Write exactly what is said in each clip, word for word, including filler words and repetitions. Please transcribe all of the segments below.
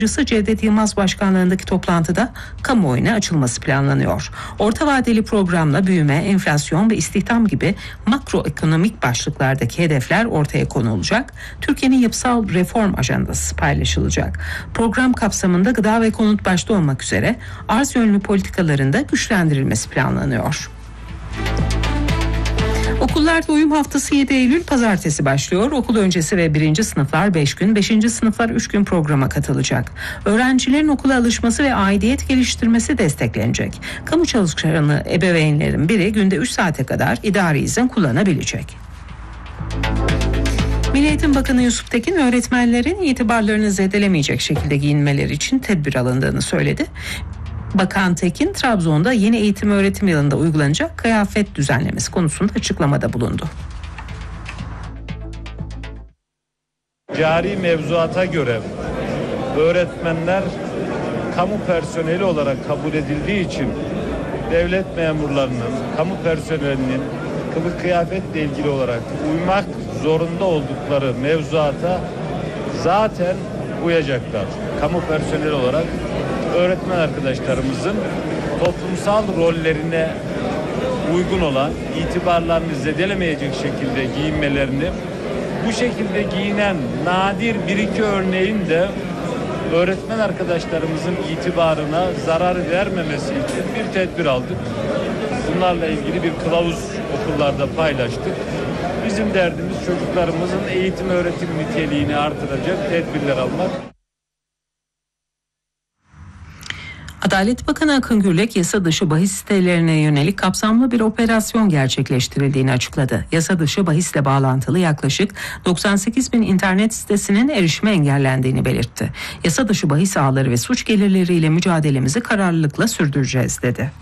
Cevdet Yılmaz başkanlığındaki toplantıda kamuoyuna açılması planlanıyor. Orta vadeli programla büyüme, enflasyon ve istihdam gibi makroekonomik başlıklardaki hedefler ortaya konulacak. Türkiye'nin yapısal reform ajandası paylaşılacak. Program kapsamında gıda ve konut başta olmak üzere arz yönlü politikaların da güçlendirilmesi planlanıyor. Okullarda uyum haftası yedi Eylül pazartesi başlıyor. Okul öncesi ve birinci sınıflar beş gün, beşinci sınıflar üç gün programa katılacak. Öğrencilerin okula alışması ve aidiyet geliştirmesi desteklenecek. Kamu çalışanı ebeveynlerin biri günde üç saate kadar idari izin kullanabilecek. Milli Eğitim Bakanı Yusuf Tekin öğretmenlerin itibarlarını zedelemeyecek şekilde giyinmeleri için tedbir alındığını söyledi. Bakan Tekin, Trabzon'da yeni eğitim öğretim yılında uygulanacak kıyafet düzenlemesi konusunda açıklamada bulundu. Cari mevzuata göre öğretmenler kamu personeli olarak kabul edildiği için devlet memurlarının, kamu personelinin kılık kıyafetle ilgili olarak uymak zorunda oldukları mevzuata zaten uyacaklar. Kamu personeli olarak öğretmen arkadaşlarımızın toplumsal rollerine uygun olan, itibarlarını zedelemeyecek şekilde giyinmelerini, bu şekilde giyinen nadir bir iki örneğin de öğretmen arkadaşlarımızın itibarına zarar vermemesi için bir tedbir aldık. Bunlarla ilgili bir kılavuz okullarda paylaştık. Bizim derdimiz çocuklarımızın eğitim öğretim niteliğini artıracak tedbirler almak. Adalet Bakanı Akın Gürlek, yasa dışı bahis sitelerine yönelik kapsamlı bir operasyon gerçekleştirildiğini açıkladı. Yasa dışı bahisle bağlantılı yaklaşık doksan sekiz bin internet sitesinin erişime engellendiğini belirtti. Yasa dışı bahis ağları ve suç gelirleriyle mücadelemizi kararlılıkla sürdüreceğiz dedi.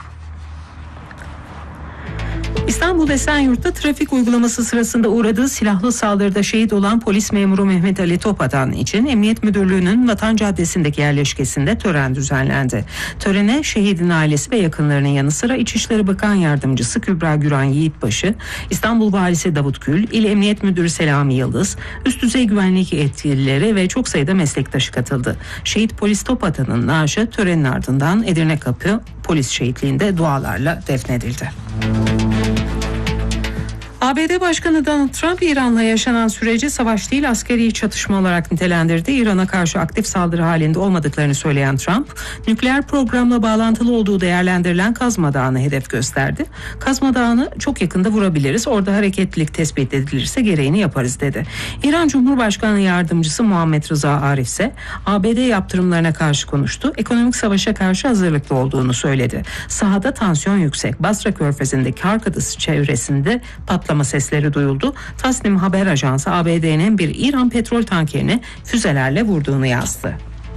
İstanbul Esenyurt'ta trafik uygulaması sırasında uğradığı silahlı saldırıda şehit olan polis memuru Mehmet Ali Topatan için Emniyet Müdürlüğü'nün Vatan Caddesi'ndeki yerleşkesinde tören düzenlendi. Törene şehidin ailesi ve yakınlarının yanı sıra İçişleri Bakan Yardımcısı Kübra Güran Yiğitbaşı, İstanbul Valisi Davut Gül, İl Emniyet Müdürü Selami Yıldız, üst düzey güvenlik yetkilileri ve çok sayıda meslektaşı katıldı. Şehit polis Topatan'ın naaşı törenin ardından Edirnekapı Polis Şehitliği'nde dualarla defnedildi. A B D Başkanı Donald Trump, İran'la yaşanan süreci savaş değil askeri çatışma olarak nitelendirdi. İran'a karşı aktif saldırı halinde olmadıklarını söyleyen Trump, nükleer programla bağlantılı olduğu değerlendirilen Kazma Dağı'nı hedef gösterdi. Kazma Dağı'nı çok yakında vurabiliriz, orada hareketlilik tespit edilirse gereğini yaparız dedi. İran Cumhurbaşkanı Yardımcısı Muhammed Rıza Arif ise A B D yaptırımlarına karşı konuştu. Ekonomik savaşa karşı hazırlıklı olduğunu söyledi. Sahada tansiyon yüksek. Basra Körfezi'ndeki Harkadası çevresinde patlama sesleri duyuldu. Tasnim Haber Ajansı A B D'nin bir İran petrol tankerini füzelerle vurduğunu yazdı.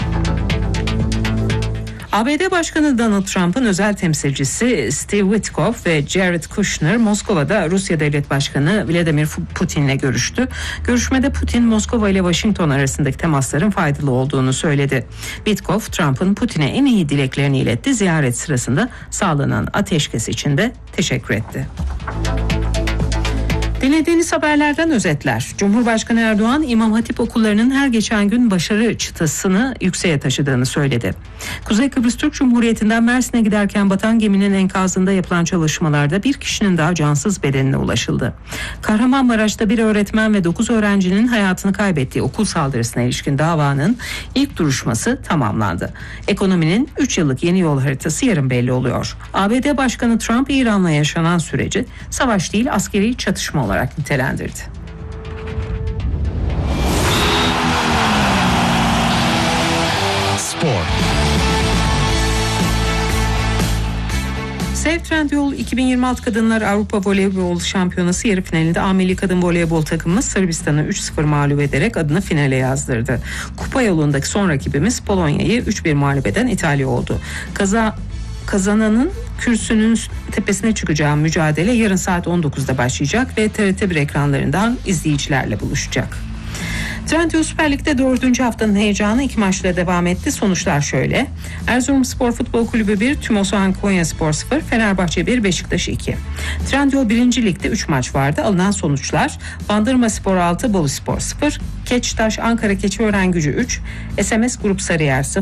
A B D Başkanı Donald Trump'ın özel temsilcisi Steve Witkoff ve Jared Kushner Moskova'da Rusya Devlet Başkanı Vladimir Putin'le görüştü. Görüşmede Putin, Moskova ile Washington arasındaki temasların faydalı olduğunu söyledi. Witkoff, Trump'ın Putin'e en iyi dileklerini iletti. Ziyaret sırasında sağlanan ateşkes için de teşekkür etti. Dinlediğiniz haberlerden özetler. Cumhurbaşkanı Erdoğan, İmam Hatip okullarının her geçen gün başarı çıtasını yükseğe taşıdığını söyledi. Kuzey Kıbrıs Türk Cumhuriyeti'nden Mersin'e giderken batan geminin enkazında yapılan çalışmalarda bir kişinin daha cansız bedenine ulaşıldı. Kahramanmaraş'ta bir öğretmen ve dokuz öğrencinin hayatını kaybettiği okul saldırısına ilişkin davanın ilk duruşması tamamlandı. Ekonominin üç yıllık yeni yol haritası yarın belli oluyor. A B D Başkanı Trump, İran'la yaşanan süreci savaş değil askeri çatışma olarak olarak nitelendirdi. Spor. Sev Trendyol iki bin yirmi altı Kadınlar Avrupa Voleybol Şampiyonası yarı finalinde A Milli Kadın Voleybol takımımız Sırbistan'ı üç sıfır mağlup ederek adını finale yazdırdı. Kupa yolundaki son rakibimiz Polonya'yı üç bir mağlup eden İtalya oldu. Kaza Kazananın kürsünün tepesine çıkacağı mücadele yarın saat on dokuzda başlayacak ve T R T bir ekranlarından izleyicilerle buluşacak. Trendyol Süper Lig'de dördüncü haftanın heyecanı iki maçla devam etti. Sonuçlar şöyle: Erzurumspor Futbol Kulübü bir, Tümosan Konyaspor sıfır, Fenerbahçe bir, Beşiktaş iki. Trendyol birinci Lig'de üç maç vardı. Alınan sonuçlar: Bandırmaspor altı, Boluspor sıfır, Keçtaş Ankara Keçiören Gücü üç, S M S Grup Sarıyer sıfır,